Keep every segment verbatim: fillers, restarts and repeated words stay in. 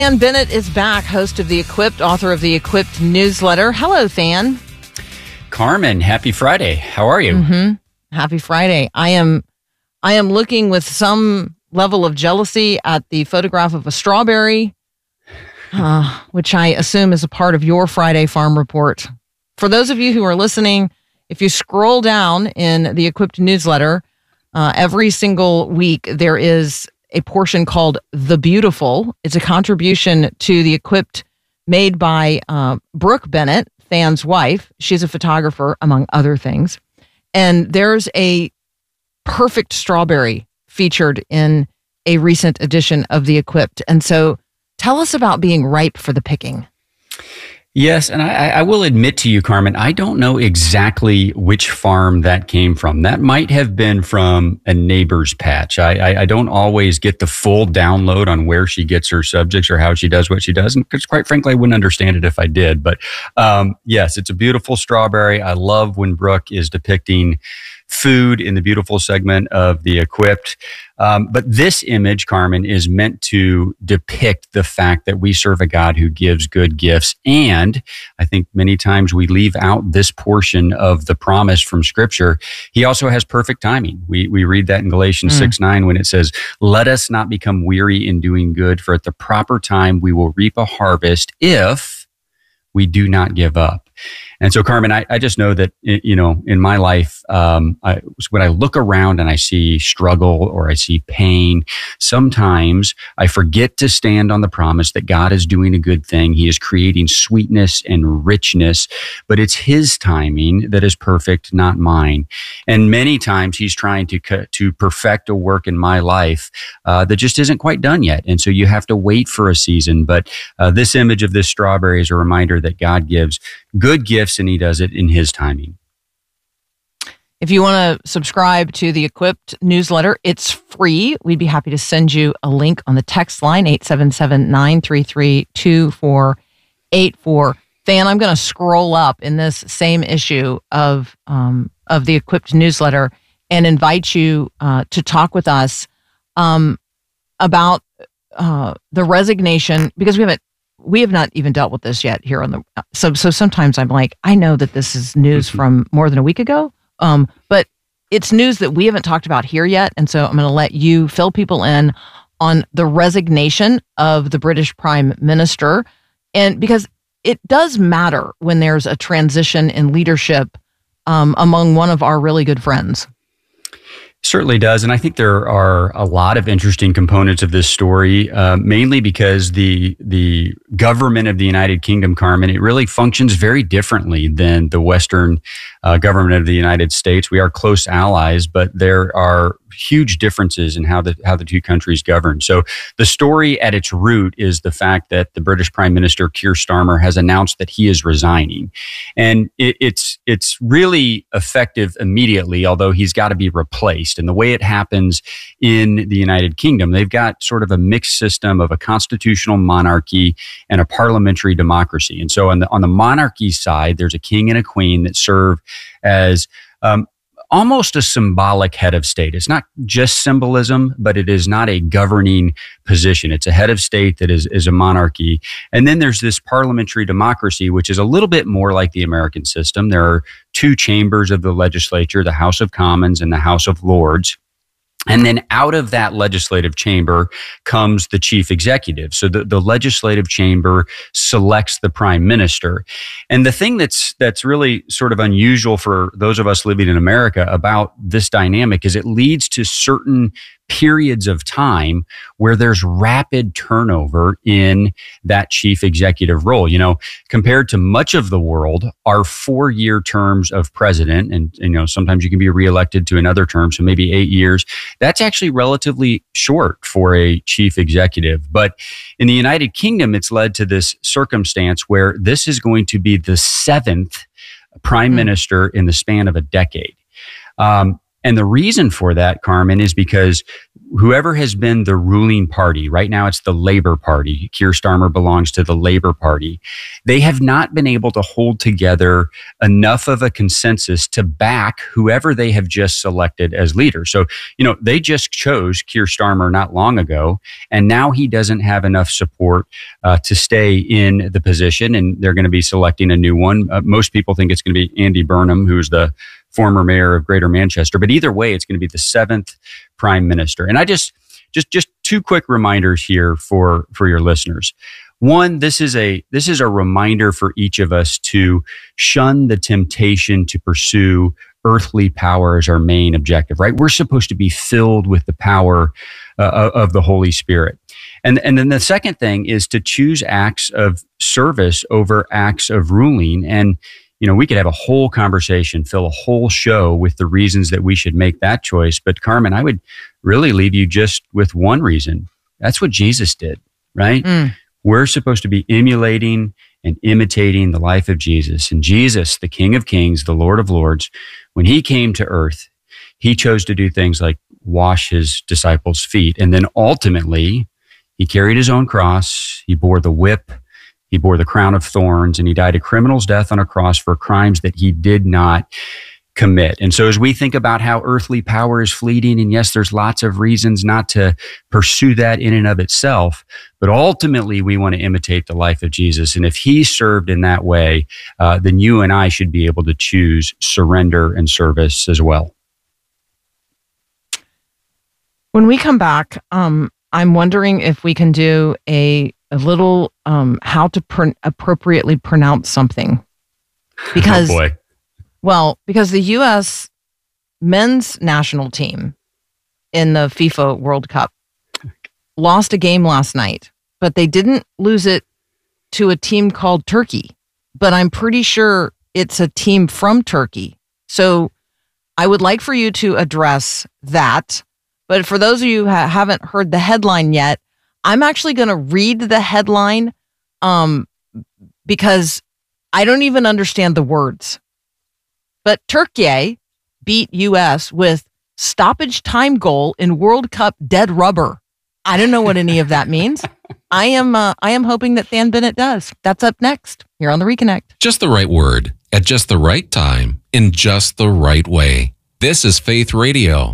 Than Bennett is back, host of The Equipped, author of the Equipped newsletter. Hello, Than. Carmen, happy Friday. How are you? Mm-hmm. Happy Friday. I am I am looking with some level of jealousy at the photograph of a strawberry, uh, which I assume is a part of your Friday Farm Report. For those of you who are listening, if you scroll down in the Equipped newsletter, uh, every single week there is a portion called The Beautiful. It's a contribution to The Equipped made by uh, Brooke Bennett, Than's wife. She's a photographer, among other things. And there's a perfect strawberry featured in a recent edition of The Equipped. And so tell us about being ripe for the picking. Yes, and I, I will admit to you, Carmen, I don't know exactly which farm that came from. That might have been from a neighbor's patch. I, I, I don't always get the full download on where she gets her subjects or how she does what she does. And because quite frankly, I wouldn't understand it if I did. But um, yes, it's a beautiful strawberry. I love when Brooke is depicting food in the beautiful segment of The Equipped. Um, but this image, Carmen, is meant to depict the fact that we serve a God who gives good gifts. And I think many times we leave out this portion of the promise from Scripture. He also has perfect timing. We we read that in Galatians mm. six nine when it says, "Let us not become weary in doing good, for at the proper time we will reap a harvest if we do not give up." And so, Carmen, I, I just know that, you know, in my life, um, I, when I look around and I see struggle or I see pain, sometimes I forget to stand on the promise that God is doing a good thing. He is creating sweetness and richness, but it's His timing that is perfect, not mine. And many times He's trying to to perfect a work in my life uh, that just isn't quite done yet. And so you have to wait for a season. But uh, this image of this strawberry is a reminder that God gives good gifts, and He does it in His timing. If you want to subscribe to the Equipped newsletter, it's free. We'd be happy to send you a link on the text line, eight seven seven, nine three three, two four eight four. Than, I'm going to scroll up in this same issue of um, of the Equipped newsletter and invite you uh, to talk with us um, about uh, the resignation, because we haven't We have not even dealt with this yet here on the, so, so sometimes I'm like, I know that this is news mm-hmm. from more than a week ago, um, but it's news that we haven't talked about here yet. And so I'm going to let you fill people in on the resignation of the British Prime Minister. And because it does matter when there's a transition in leadership um, among one of our really good friends. Certainly does. And I think there are a lot of interesting components of this story, uh, mainly because the the government of the United Kingdom, Carmen, it really functions very differently than the Western uh, government of the United States. We are close allies, but there are huge differences in how the how the two countries govern. So the story at its root is the fact that the British Prime Minister, Keir Starmer, has announced that he is resigning. And it, it's it's really effective immediately, although he's got to be replaced. And the way it happens in the United Kingdom, they've got sort of a mixed system of a constitutional monarchy and a parliamentary democracy. And so on the on the monarchy side, there's a king and a queen that serve as um, almost a symbolic head of state. It's not just symbolism, but it is not a governing position. It's a head of state that is, is a monarchy. And then there's this parliamentary democracy, which is a little bit more like the American system. There are two chambers of the legislature, the House of Commons and the House of Lords. And then out of that legislative chamber comes the chief executive. So the, the legislative chamber selects the prime minister. And the thing that's that's really sort of unusual for those of us living in America about this dynamic is it leads to certain periods of time where there's rapid turnover in that chief executive role. You know, compared to much of the world, our four-year terms of president, and you know, sometimes you can be reelected to another term, so maybe eight years, that's actually relatively short for a chief executive. But in the United Kingdom, it's led to this circumstance where this is going to be the seventh prime mm-hmm. minister in the span of a decade. Um, And the reason for that, Carmen, is because whoever has been the ruling party, right now it's the Labor Party. Keir Starmer belongs to the Labor Party. They have not been able to hold together enough of a consensus to back whoever they have just selected as leader. So, you know, they just chose Keir Starmer not long ago, and now he doesn't have enough support uh, to stay in the position, and they're going to be selecting a new one. Uh, most people think it's going to be Andy Burnham, who's the former mayor of Greater Manchester. But either way, it's going to be the seventh prime minister. And I just, just, just two quick reminders here for, for your listeners. One, this is a, this is a reminder for each of us to shun the temptation to pursue earthly power as our main objective, right? We're supposed to be filled with the power uh, of the Holy Spirit. And, and then the second thing is to choose acts of service over acts of ruling. And you know, we could have a whole conversation, fill a whole show with the reasons that we should make that choice. But Carmen, I would really leave you just with one reason. That's what Jesus did, right? Mm. We're supposed to be emulating and imitating the life of Jesus. And Jesus, the King of Kings, the Lord of Lords, when he came to earth, he chose to do things like wash his disciples' feet. And then ultimately, he carried his own cross. He bore the whip. He bore the crown of thorns, and he died a criminal's death on a cross for crimes that he did not commit. And so as we think about how earthly power is fleeting, and yes, there's lots of reasons not to pursue that in and of itself, but ultimately we want to imitate the life of Jesus. And if he served in that way, uh, then you and I should be able to choose surrender and service as well. When we come back, um, I'm wondering if we can do a a little um, how to pr- appropriately pronounce something. Because, oh boy. Well, because the U S men's national team in the FIFA World Cup lost a game last night, but they didn't lose it to a team called Turkey. But I'm pretty sure it's a team from Turkey. So I would like for you to address that. But for those of you who ha- haven't heard the headline yet, I'm actually going to read the headline um, because I don't even understand the words. But Turkey beat U S with stoppage time goal in World Cup dead rubber. I don't know what any of that means. I am uh, I am hoping that Than Bennett does. That's up next here on The Reconnect. Just the right word at just the right time in just the right way. This is Faith Radio.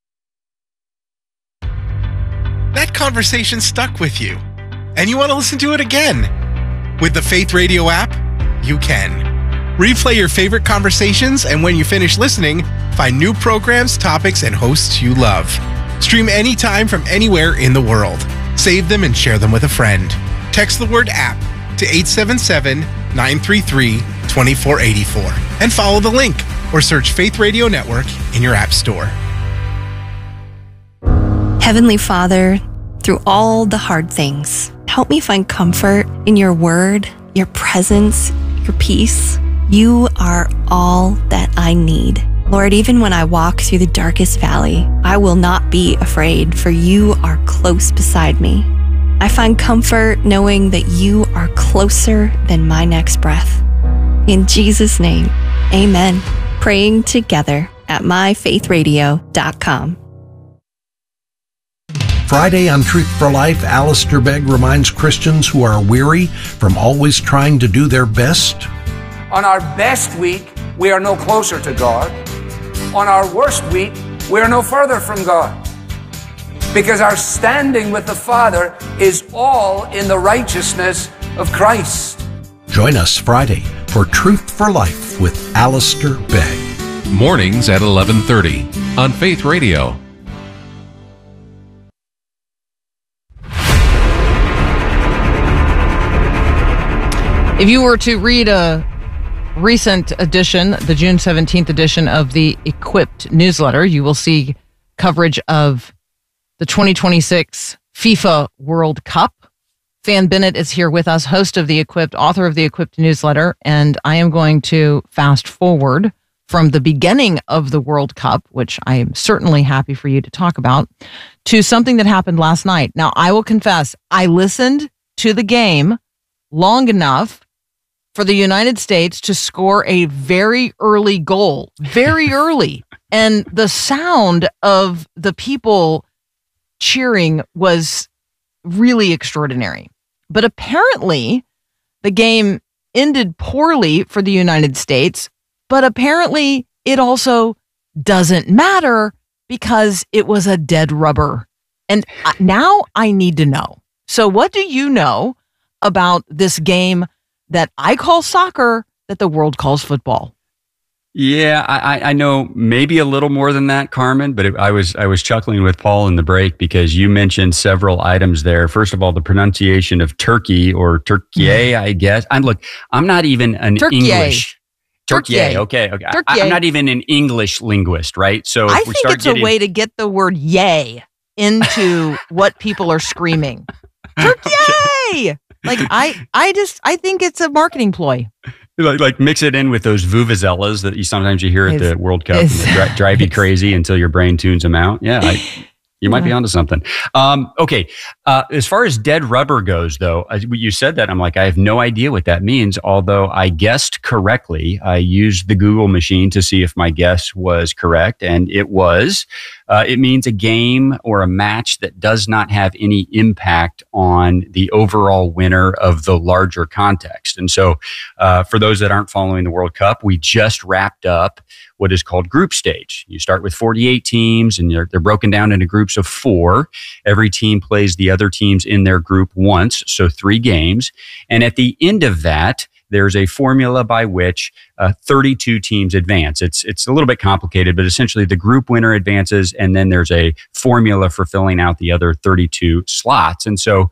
That conversation stuck with you, and you want to listen to it again. With the Faith Radio app, you can. Replay your favorite conversations, and when you finish listening, find new programs, topics, and hosts you love. Stream anytime from anywhere in the world. Save them and share them with a friend. Text the word app to eight seven seven, nine three three, two four eight four and follow the link or search Faith Radio Network in your app store. Heavenly Father, through all the hard things, help me find comfort in your word, your presence, your peace. You are all that I need. Lord, even when I walk through the darkest valley, I will not be afraid, for you are close beside me. I find comfort knowing that you are closer than my next breath. In Jesus' name, amen. Praying together at my faith radio dot com. Friday on Truth for Life, Alistair Begg reminds Christians who are weary from always trying to do their best. On our best week, we are no closer to God. On our worst week, we are no further from God. Because our standing with the Father is all in the righteousness of Christ. Join us Friday for Truth for Life with Alistair Begg. Mornings at eleven thirty on Faith Radio. If you were to read a recent edition, the June seventeenth edition of the Equipped newsletter, you will see coverage of the twenty twenty-six FIFA World Cup. Than Bennett is here with us, host of the Equipped, author of the Equipped newsletter, and I am going to fast forward from the beginning of the World Cup, which I am certainly happy for you to talk about, to something that happened last night. Now, I will confess, I listened to the game long enough for the United States to score a very early goal, very early. And the sound of the people cheering was really extraordinary. But apparently, the game ended poorly for the United States, but apparently it also doesn't matter because it was a dead rubber. And now I need to know. So what do you know about this game that I call soccer that the world calls football? Yeah, I, I know maybe a little more than that, Carmen, but it, I was I was chuckling with Paul in the break because you mentioned several items there. First of all, the pronunciation of Turkey or Turkey, I guess. I'm look, I'm not even an Turkey. English. Turkey. Turkey. Okay, okay. Turkey. I, I'm not even an English linguist, right? So I if we think start it's getting, a way to get the word yay into what people are screaming. Turkey! Like I I just I think it's a marketing ploy. Like, like mix it in with those vuvuzelas that you sometimes you hear at It's- the World Cup and that dri- drive you crazy until your brain tunes them out. Yeah, I, you might be onto something. Um, okay, uh, as far as dead rubber goes, though, as you said that, I'm like, I have no idea what that means. Although I guessed correctly, I used the Google machine to see if my guess was correct, and it was. Uh, it means a game or a match that does not have any impact on the overall winner of the larger context. And so, uh, for those that aren't following the World Cup, we just wrapped up what is called group stage. You start with forty-eight teams, and they're, they're broken down into groups of four. Every team plays the other teams in their group once, so three games. And at the end of that, there's a formula by which uh, thirty-two teams advance. It's it's a little bit complicated, but essentially the group winner advances, and then there's a formula for filling out the other thirty-two slots. And so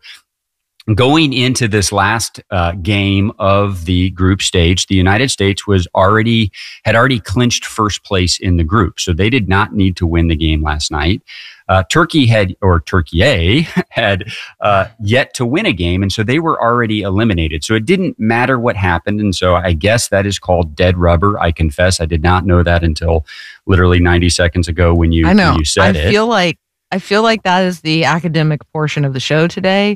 going into this last uh, game of the group stage, the United States was already had already clinched first place in the group, so they did not need to win the game last night. Uh, Turkey had, or Turkey A, had uh, yet to win a game, and so they were already eliminated. So it didn't matter what happened, and so I guess that is called dead rubber. I confess I did not know that until literally ninety seconds ago when you, I know. when you said I it. feel like I feel like that is the academic portion of the show today.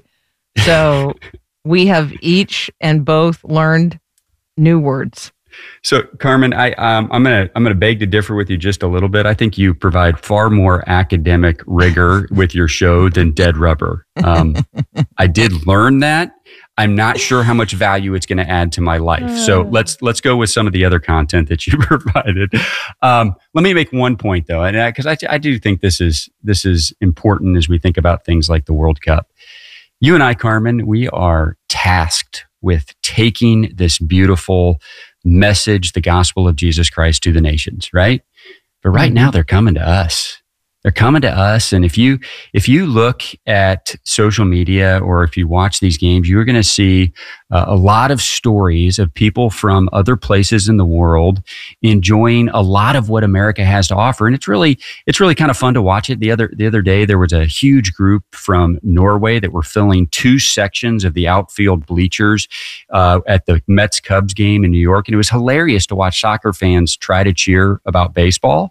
So we have each and both learned new words. So, Carmen, I, um, I'm gonna I'm gonna beg to differ with you just a little bit. I think you provide far more academic rigor with your show than dead rubber. Um, I did learn that. I'm not sure how much value it's going to add to my life. So let's let's go with some of the other content that you provided. Um, let me make one point though, and because I, I, I do think this is this is important as we think about things like the World Cup. You and I, Carmen, we are tasked with taking this beautiful message, the gospel of Jesus Christ, to the nations, right? But right now they're coming to us. They're coming to us. And if you if you look at social media or if you watch these games, you're going to see uh, a lot of stories of people from other places in the world enjoying a lot of what America has to offer. And it's really it's really kind of fun to watch it. The other the other day, there was a huge group from Norway that were filling two sections of the outfield bleachers uh, at the Mets Cubs game in New York. And it was hilarious to watch soccer fans try to cheer about baseball.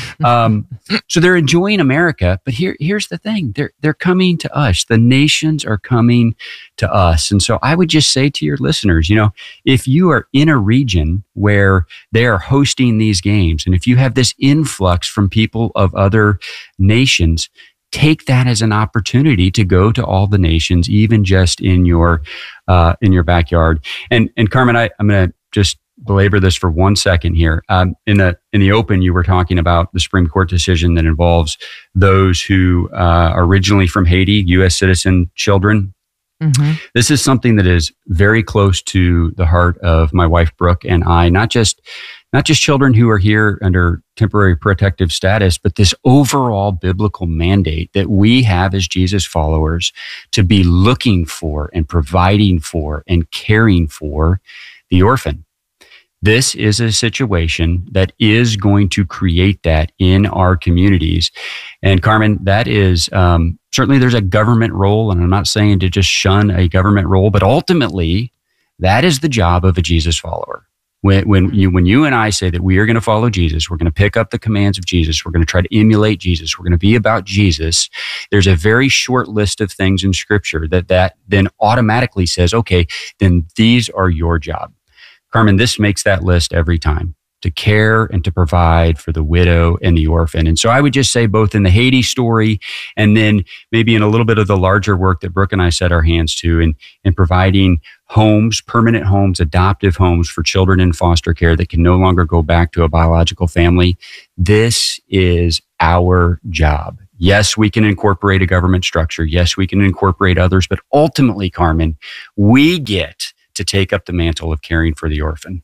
Um, so they're enjoying America, but here, here's the thing. They're, they're coming to us. The nations are coming to us. And so I would just say to your listeners, you know, if you are in a region where they are hosting these games, and if you have this influx from people of other nations, take that as an opportunity to go to all the nations, even just in your, uh, in your backyard. And, and Carmen, I, I'm going to just belabor this for one second here. Um, in the in the open, you were talking about the Supreme Court decision that involves those who uh, are originally from Haiti, U S citizen children. Mm-hmm. This is something that is very close to the heart of my wife Brooke and I. Not just not just children who are here under temporary protective status, but this overall biblical mandate that we have as Jesus followers to be looking for and providing for and caring for the orphan. This is a situation that is going to create that in our communities. And Carmen, that is um, certainly there's a government role, and I'm not saying to just shun a government role, but ultimately that is the job of a Jesus follower. When, when you when you and I say that we are going to follow Jesus, we're going to pick up the commands of Jesus, we're going to try to emulate Jesus, we're going to be about Jesus, there's a very short list of things in Scripture that that then automatically says, okay, then these are your job. Carmen, this makes that list every time. to care and to provide for the widow and the orphan. And so I would just say both in the Haiti story and then maybe in a little bit of the larger work that Brooke and I set our hands to in, in providing homes, permanent homes, adoptive homes for children in foster care that can no longer go back to a biological family. This is our job. Yes, we can incorporate a government structure. Yes, we can incorporate others. But ultimately, Carmen, we get to take up the mantle of caring for the orphan.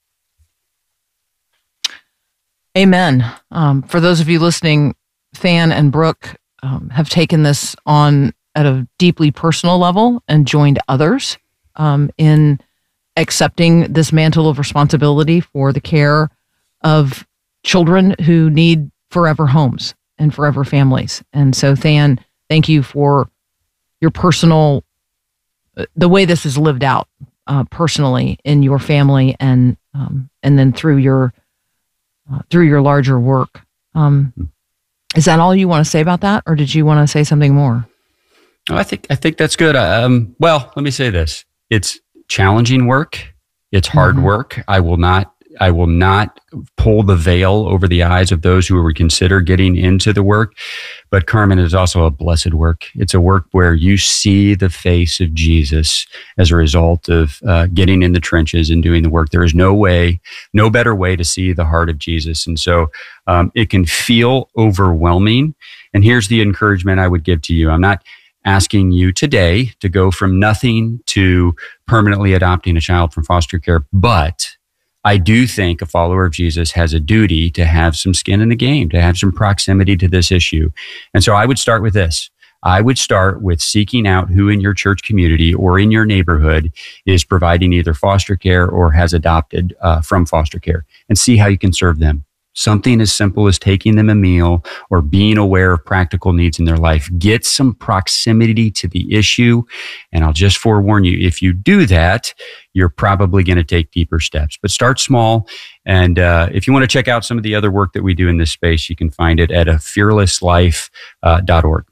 Amen. Um, for those of you listening, Than and Brooke um, have taken this on at a deeply personal level and joined others um, in accepting this mantle of responsibility for the care of children who need forever homes and forever families. And so, Than, thank you for your personal, the way this is lived out uh, personally in your family and um, and then through your uh, through your larger work. Um, is that all you want to say about that, or did you want to say something more? Oh, I think I think that's good. Um, well, let me say this: it's challenging work. It's hard mm-hmm. work. I will not. I will not pull the veil over the eyes of those who would consider getting into the work. But Carmen, is also a blessed work. It's a work where you see the face of Jesus as a result of uh, getting in the trenches and doing the work. There is no way, no better way to see the heart of Jesus. And so um, it can feel overwhelming. And here's the encouragement I would give to you. I'm not asking you today to go from nothing to permanently adopting a child from foster care, but I do think a follower of Jesus has a duty to have some skin in the game, to have some proximity to this issue. And so I would start with this. I would start with seeking out who in your church community or in your neighborhood is providing either foster care or has adopted uh, from foster care, and see how you can serve them. Something as simple as taking them a meal or being aware of practical needs in their life. Get some proximity to the issue. And I'll just forewarn you, if you do that, you're probably going to take deeper steps. But start small. And uh, if you want to check out some of the other work that we do in this space, you can find it at a fearless life dot org.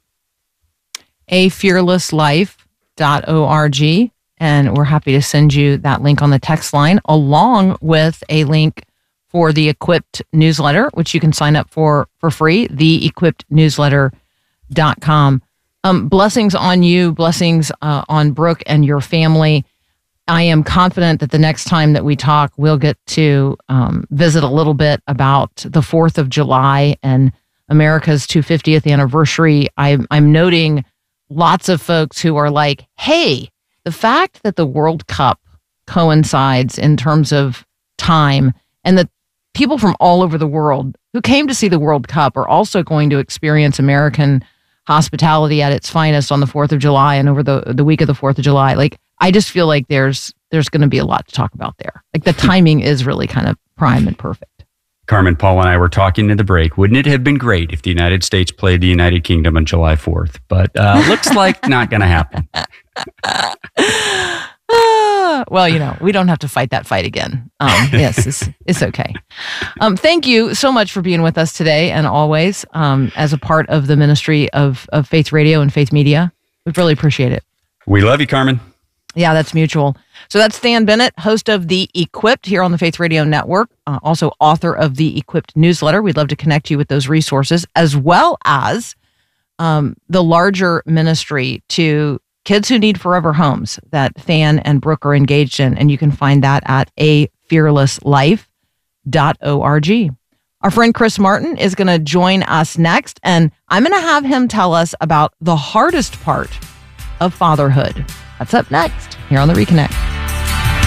a fearless life dot org. And we're happy to send you that link on the text line, along with a link for the Equipped newsletter, which you can sign up for for free, the equipped newsletter dot com. Um, blessings on you, blessings uh, on Brooke and your family. I am confident that the next time that we talk, we'll get to um, visit a little bit about the fourth of July and America's two hundred fiftieth anniversary. I'm, I'm noting lots of folks who are like, hey, the fact that the World Cup coincides in terms of time and that people from all over the world who came to see the World Cup are also going to experience American hospitality at its finest on the fourth of July and over the, the week of the fourth of July. Like, I just feel like there's there's going to be a lot to talk about there. Like, the timing is really kind of prime and perfect. Carmen, Paul, and I were talking in the break. Wouldn't it have been great if the United States played the United Kingdom on July fourth? But uh, looks like not going to happen. Well, you know, we don't have to fight that fight again. Um, yes, it's, it's okay. Um, thank you so much for being with us today and always um, as a part of the ministry of, of Faith Radio and Faith Media. We really appreciate it. We love you, Carmen. Yeah, that's mutual. So that's Than Bennett, host of The Equipped here on the Faith Radio Network, uh, also author of the Equipped newsletter. We'd love to connect you with those resources, as well as um, the larger ministry to kids who need forever homes that Than and Brooke are engaged in. And you can find that at a fearless life dot org. Our friend Chris Martin is going to join us next, and I'm going to have him tell us about the hardest part of fatherhood. That's up next here on The Reconnect.